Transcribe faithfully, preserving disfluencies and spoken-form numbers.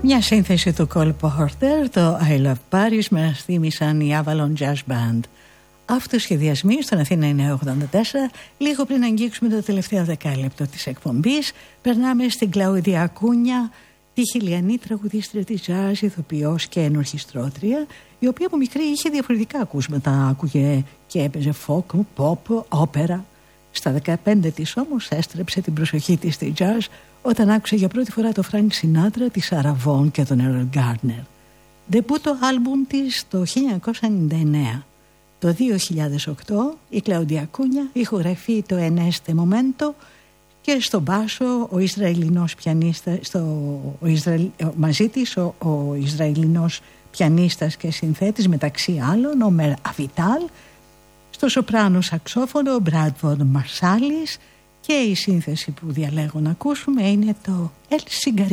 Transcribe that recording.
Μια σύνθεση του Cole Porter, το I Love Paris, μας θύμισαν οι Avalon Jazz Band. Αυτοσχεδιασμοί στον Αθήνα είναι ογδόντα τέσσερα. Λίγο πριν αγγίξουμε το τελευταίο δεκάλεπτο της εκπομπής, περνάμε στην Κλαουδία Ακούνια, τη χιλιανή τραγουδίστρια της jazz, ηθοποιός και ενορχιστρότρια, η οποία από μικρή είχε διαφορετικά ακούσματα. Άκουγε και έπαιζε folk, pop, όπερα. Στα δεκαπέντε της όμως έστρεψε την προσοχή της στη jazz όταν άκουσε για πρώτη φορά το Frank Sinatra, τη Sarah Vaughan και τον Earl Gardner. Ντεμπούτο άλμπουμ της το χίλια εννιακόσια ενενήντα εννέα. Το δύο χιλιάδες οκτώ η Κλαουδία Ακούνια ηχογραφεί το Eneste Momento και στον μπάσο ο Ισραηλινός πιανίστας, στο, ο Ισραηλ, μαζί της ο, ο Ισραηλινός πιανίστας και συνθέτης μεταξύ άλλων ο Μερ Αβιτάλ, στο σοπράνο σαξόφωνο ο Bradford Marsalis και η σύνθεση που διαλέγω να ακούσουμε είναι το El Cigarrillo.